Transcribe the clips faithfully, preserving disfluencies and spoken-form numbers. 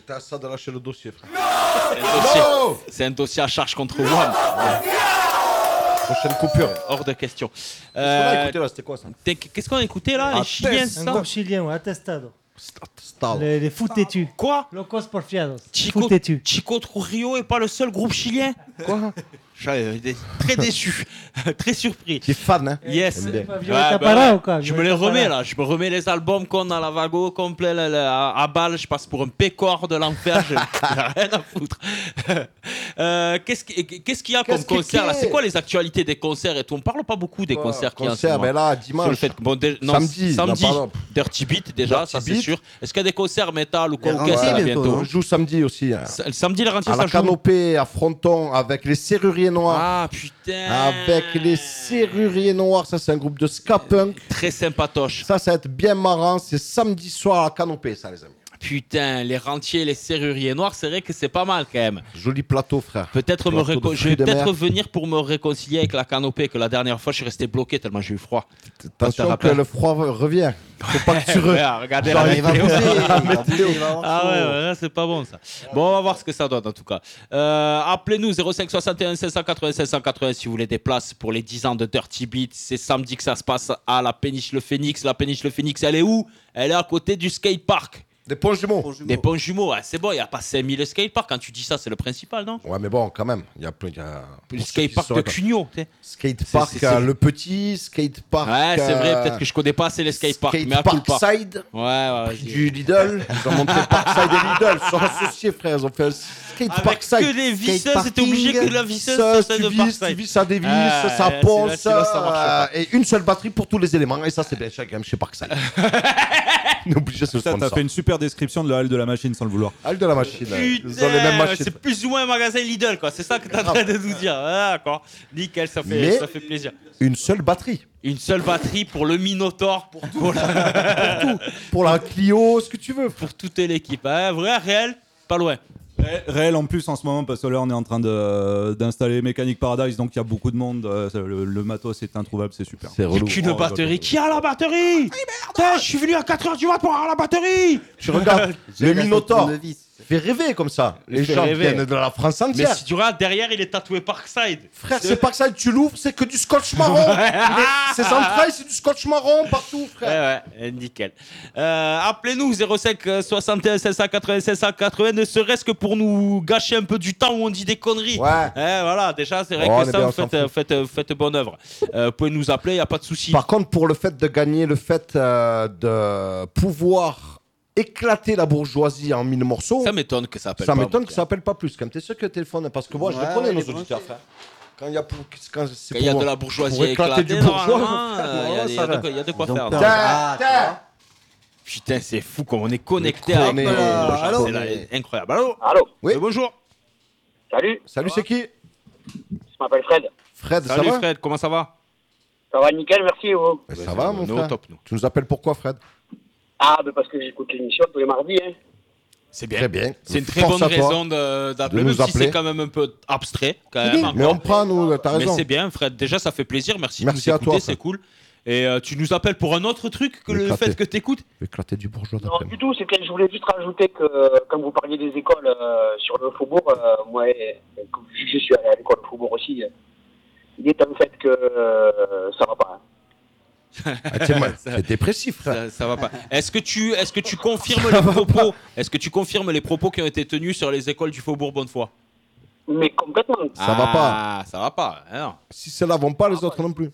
T'as ça de lâcher le dossier, frère. C'est un dossier, c'est un dossier à charge contre One. Prochaine coupure. Hors de question. Qu'est-ce qu'on a écouté là? C'était quoi ça? Qu'est-ce qu'on a écouté là? Les Chiliens, c'est Un ça? groupe chilien, ouais, Atestado. Style. Les, les foot têtus. Quoi? Locos Porfiados. Chico, Foot têtus. Chico Trujillo est pas le seul groupe chilien? Quoi? Je suis très déçu, très surpris. Tu es fan, hein? Yes. J'aime bien. Pas Violeta Parra ou quoi? Je me les Violeta remets Parra. là, je me remets les albums qu'on a à la Vago complet là, là, à, à balle, je passe pour un pécor de l'enfer, je n'ai rien à foutre. euh, qu'est-ce, qui- qu'est-ce qu'il y a Qu'est-ce comme que concert là? qu'est C'est quoi les actualités des concerts et tout? On parle pas beaucoup des Ouais, concerts qu'il y a en ce concert, moment. mais là, Sur dimanche. le fait que- bon, dé- non, Samedi, samedi, non, pardon. Dirty Beat déjà, Dirty ça c'est Beat. sûr. Est-ce qu'il y a des concerts métal ou quoi? Les Ou qu'est-ce qu'il y a Rentiers, bientôt? bientôt, On joue samedi aussi. hein. Le samedi, les rentiers, À ça la joue. canopée, à Fronton, avec les Serruriers Noirs. Ah putain. Avec les Serruriers Noirs, ça c'est un groupe de ska punk. Très sympatoche. Ça, ça va être bien marrant. C'est samedi soir à la canopée, ça, les amis. Putain, les rentiers, les serruriers noirs, c'est vrai que c'est pas mal quand même. Joli plateau, frère. Peut-être me Plateau de réco- je fruits vais de peut-être mer. venir pour me réconcilier avec la canopée, que la dernière fois je suis resté bloqué tellement j'ai eu froid. Attention te que rappelles le froid revient. Faut pas que tu re... Ouais, regardez Genre, la Il va météo. bouger, il va bouger, il va avoir Ah chaud. ouais, ouais, là, c'est pas bon ça. Bon, on va voir ce que ça donne en tout cas. Euh, appelez-nous zéro cinq soixante et un cinq cent quatre-vingts cinq cent quatre-vingts si vous voulez des places pour les dix ans de Dirty Beat. C'est samedi que ça se passe à la Péniche Le Phénix. La Péniche Le Phénix, elle est où? Elle est à côté du skatepark. Des ponts jumeaux. Des ponts jumeaux, ouais, c'est bon, il n'y a pas cinq mille skateparks. Quand tu dis ça, c'est le principal, non? Ouais, mais bon, quand même. Il y a plein. il y a- Le pour ceux qui skatepark de sauraient pas. Cugnot, tu sais. Skatepark, C'est- c'est- euh, c'est- le petit, skatepark. Ouais, c'est vrai, euh, peut-être que je connais pas assez les skateparks, mais à Skatepark culpa. Side. Ouais, ouais, vas-y. Du Lidl. Ils ont monté Parkside et Lidl. Ils sont associés, frère. Ils ont fait un skatepark Avec side. que des visseuses, Skateparking, c'était obligé que la visseuse ça, soit tu de visses, tu Parkside. visses, ça dévisse, Ah, ça ouais, ponce. celui-là, ça marche euh, pas. et une seule batterie pour tous les éléments. Et ça, c'est bien chacun chez Parkside. On est obligé de se Ça, t'as sponsor. fait une super description de la halle de la machine sans le vouloir. Halle de la machine. Ils ont les mêmes Putain, machines. c'est plus ou moins un magasin Lidl, quoi. C'est ça que t'es en train de nous dire. Ah, d'accord. Nickel, ça fait, Mais- ça fait plaisir. Une seule batterie. Une seule batterie pour le Minotaur, pour, pour, la- Pour la Clio, ce que tu veux. pour toute l'équipe. Hein, vrai, réel, pas loin. Ré- Réel en plus en ce moment parce que là on est en train de- d'installer Mechanic Paradise donc il y a beaucoup de monde, euh, ça- le, le matos est introuvable, c'est super. C'est J'ai relou. qu'une Oh, batterie. Qui a la batterie? Putain, je suis venu à quatre heures du mat pour avoir la batterie. Tu regardes J'ai le la Minotaur. tournevis. Fait rêver comme ça. Les Fait gens rêver. viennent de la France Mais entière. si tu regardes, derrière, il est tatoué Parkside. Frère, c'est pas que ça, tu l'ouvres, c'est que du scotch marron. Les- Ces entrailles, c'est du scotch marron partout, Ouais, frère. ouais, euh, nickel. Euh, appelez-nous zéro cinq soixante et un cinq cent quatre-vingts cinq cent quatre-vingts, ne serait-ce que pour nous gâcher un peu du temps où on dit des conneries. Ouais. Eh, voilà, déjà, c'est vrai Oh, on que est ça, bien, vous on s'en faites, euh, faites, euh, faites bonne œuvre. Euh, vous pouvez nous appeler, il n'y a pas de souci. Par contre, pour le fait de gagner, le fait euh, de pouvoir éclater la bourgeoisie en mille morceaux, Ça m'étonne que ça appelle ça pas, m'étonne mon que gars. ça appelle pas plus. Comme t'es sûr que le téléphone, parce que moi, je Ouais, les connais, ouais, nos les auditeurs, branches. frère. Quand il y a pour, quand c'est Quand il y a pour- de la bourgeoisie pour éclater éclatée, du bourgeois, normalement, frère, euh, il y a- il y, ça a de va. quoi- il y a de quoi Ils ont faire. peur. non. Ah, tu vois. Putain, c'est fou comme on est connecté On avec est- nos- nos gens, Allô c'est là, incroyable. Allô. Allô, Oui. Euh, bonjour. salut, Salut, c'est qui je m'appelle Fred. Fred, Salut ça va Fred, comment ça va? Ça va nickel, merci et vous. Eh, Ça va, mon On est au frère. top, nous. Tu nous appelles pourquoi, Fred Ah, ben parce que j'écoute l'émission tous les mardis. Hein. C'est bien. Très bien. C'est une très Force bonne à toi. raison de- d'appeler, De même nous si c'est appeler. quand même un peu abstrait. Quand C'est même, bien. Mais encore. on prend, nous, t'as Mais raison. c'est bien, Fred. Déjà, ça fait plaisir. Merci, Merci de nous à écouter, toi, c'est Fred. cool. Et euh, tu nous appelles pour un autre truc que le Éclater. fait que t'écoutes? Éclater du bourgeois Non, d'après. du tout, c'est que je voulais juste rajouter que, comme vous parliez des écoles euh, sur le Faubourg, euh, moi, euh, comme vu que je suis allé à l'école au Faubourg aussi, euh, il est un fait que euh, ça va pas. hein. Ah, t'es mal- t'es dépressif, frère. Ça, ça va pas. Est-ce que tu, est-ce que tu confirmes les propos? Est-ce que tu confirmes les propos qui ont été tenus sur les écoles du Faubourg Bonnefoy? Mais complètement. Ça va pas. Ah, ça va pas. hein, non. Si ceux-là vont pas, les autres non plus.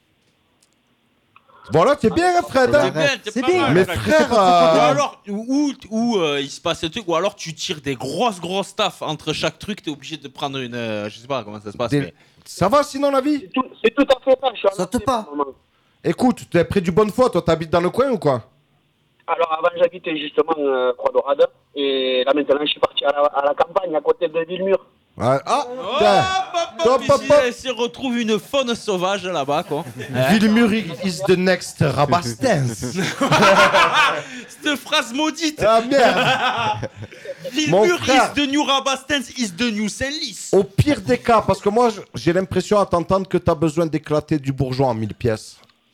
Voilà, t'es bien, Fred. C'est hein bien, c'est c'est pas bien. mal, Mais Fred. frère, Ou euh, alors, ou, ou euh, il se passe un truc, ou alors tu tires des grosses grosses taffes entre chaque truc, t'es obligé de prendre une, euh, je sais pas comment ça se passe. des- mais- ça va sinon la vie C'est tout, c'est tout à fait ça. Je suis à Saute Nancy pas. pour le moment. Écoute, t'es près du Bonnefoy, toi t'habites dans le coin ou quoi? Alors avant, j'habitais justement euh, Croix-Dorade. Et là maintenant, je suis parti à la, à la campagne, à côté de Villemur. Ah, ah, Oh, putain. pop, Hop, pop, hop, ici, hop. elle se retrouve une faune sauvage là-bas, quoi. Villemur is the next Rabastens. Cette phrase maudite. Ah merde. Mon Villemur frère. is the new Rabastens is the new Saint-Lys. Au pire des cas, parce que moi je- j'ai l'impression à t'entendre que t'as besoin d'éclater du bourgeois en mille pièces.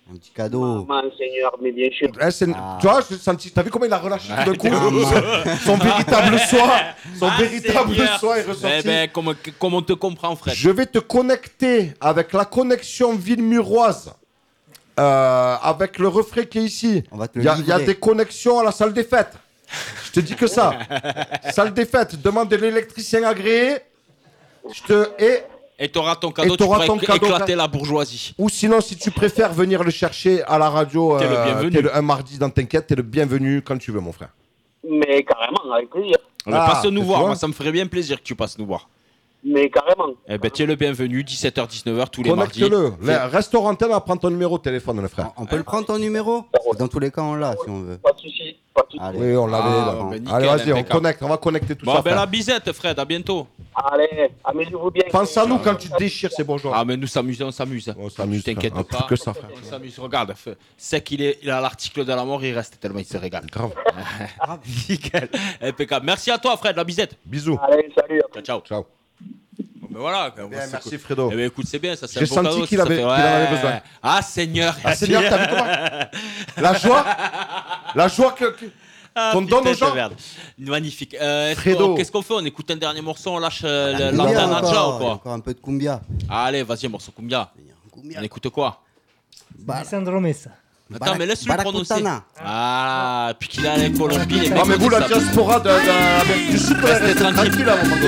Un petit cadeau. Maman, Seigneur, mais bien sûr. Eh, c'est- Ah. Tu vois, j'ai senti. T'as vu comment il a relâché tout d'un coup Ah, son, son véritable soi, son Ah, véritable Seigneur. soi est ressorti. Eh ben, comme, comme on te comprend, Fred. Je vais te connecter avec la connexion Ville-Muroise, euh, avec le refrain qui est ici. On va te Il le y, a- il y a livrer. des connexions à la salle des fêtes. Je te dis que ça. Salle des fêtes, demande de l'électricien agréé. Je te et Et t'auras ton cadeau, Et t'auras tu ton pourras cadeau, éclater ca- la bourgeoisie. ou sinon si tu préfères venir le chercher à la radio, T'es le bienvenu. t'es le- un mardi dans T'inquiète, t'es le bienvenu quand tu veux mon frère. Mais carrément, avec plaisir. Mais Ah, passe nous tu voir, vois. moi ça me ferait bien plaisir que tu passes nous voir. Mais carrément. Eh ben, tu es le bienvenu, dix-sept heures dix-neuf heures tous les mardis. Connecte-le. Là, Reste au antenne, on va prendre ton numéro de téléphone le frère. On peut le prendre ton numéro? Dans tous les cas, on l'a si on veut. Pas de soucis. Pas de soucis. Allez. Oui, on l'avait. Ah, là. ben, nickel, Allez, vas-y, on impeccable. connecte, on va connecter tout Bon, ça. ben frère. la bisette, Fred, à bientôt. Allez, amusez-vous bien. Pense à nous quand tu te déchires ces bourgeois. Ah, mais nous s'amusons, on s'amuse. On s'amuse, T'inquiète frère. Un pas. truc que ça, frère. On s'amuse, regarde. f- C'est qu'il est, il a l'article de la mort, il reste tellement il se régale. Grave. Nickel. Impeccable. Merci à toi, Fred, la bisette. Bisous. Allez, salut. Ciao, ciao. Ciao. Bon, ben voilà. on va Bien, se- merci Fredo. Eh ben écoute, c'est bien, ça c'est J'ai un beau senti cadeau, qu'il ça avait- fait- qu'il en avait besoin. Ah Seigneur, Ah, Seigneur, t'as vu comment La joie La joie que. que- Ah, qu'on donne putain aux gens. de merde. Magnifique. Euh, est-ce Fredo. qu'on- Qu'est-ce qu'on fait? On écoute un dernier morceau, on lâche euh, le- Cumbia l'antenne à encore, Jao, il y a quoi. Encore un peu de cumbia. Allez, vas-y, morceau Cumbia. Cumbia. On écoute quoi? Ba- Alessandro Messa. Attends, Bara- mais laisse-le prononcer. Baracutana. Ah, puis qu'il a les Colombie, les Ah, mecs mais vous, ils la savent- diaspora de, de, avec du sud, Restez restez tranquille. tranquille à un moment donné.